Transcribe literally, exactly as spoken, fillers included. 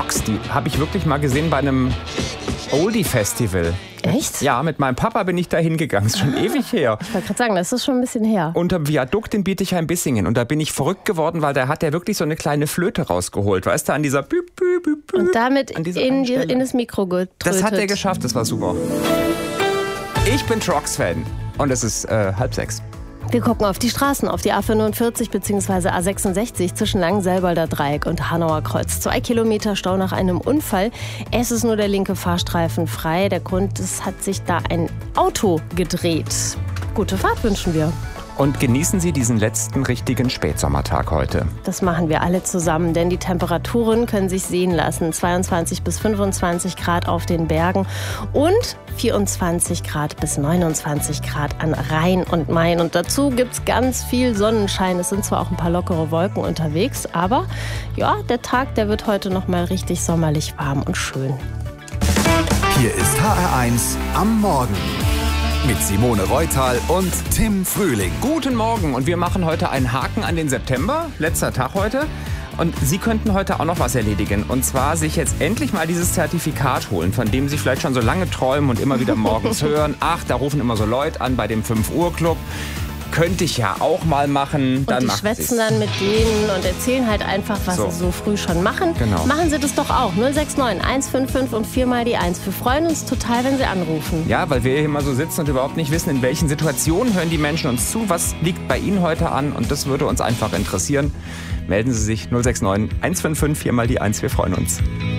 Trucks, die habe ich wirklich mal gesehen bei einem Oldie-Festival. Echt? Ja, mit meinem Papa bin ich da hingegangen. Ist schon ah, ewig her. Ich wollte gerade sagen, das ist schon ein bisschen her. Unterm Viadukt in Bietigheim-Bissingen. Und da bin ich verrückt geworden, weil da hat er wirklich so eine kleine Flöte rausgeholt. Weißt du, an dieser Büb, Büb, Büb, Und damit in, die, in das Mikro getrötet. Das hat er geschafft, das war super. Ich bin Trucks-Fan. Und es ist äh, halb sechs. Wir gucken auf die Straßen, auf die A fünfundvierzig bzw. A sechsundsechzig zwischen Langenselbalder Dreieck und Hanauer Kreuz. Zwei Kilometer Stau nach einem Unfall. Es ist nur der linke Fahrstreifen frei. Der Grund, es hat sich da ein Auto gedreht. Gute Fahrt wünschen wir. Und genießen Sie diesen letzten richtigen Spätsommertag heute. Das machen wir alle zusammen, denn die Temperaturen können sich sehen lassen. zweiundzwanzig bis fünfundzwanzig Grad auf den Bergen und vierundzwanzig Grad bis neunundzwanzig Grad an Rhein und Main. Und dazu gibt's ganz viel Sonnenschein. Es sind zwar auch ein paar lockere Wolken unterwegs, aber ja, der Tag, der wird heute noch mal richtig sommerlich warm und schön. Hier ist H R eins am Morgen. Mit Simone Reutal und Tim Frühling. Guten Morgen und wir machen heute einen Haken an den September, letzter Tag heute. Und Sie könnten heute auch noch was erledigen. Und zwar sich jetzt endlich mal dieses Zertifikat holen, von dem Sie vielleicht schon so lange träumen und immer wieder morgens hören. Ach, da rufen immer so Leute an bei dem fünf Uhr Club. Könnte ich ja auch mal machen. Und dann die schwätzen dann mit denen und erzählen halt einfach, was so. sie so früh schon machen. Genau. Machen Sie das doch auch. null sechs neun, eins fünf fünf und viermal die eins. Wir freuen uns total, wenn Sie anrufen. Ja, weil wir hier immer so sitzen und überhaupt nicht wissen, in welchen Situationen hören die Menschen uns zu. Was liegt bei Ihnen heute an? Und das würde uns einfach interessieren. Melden Sie sich null sechs neun, eins fünf fünf, viermal die eins. Wir freuen uns.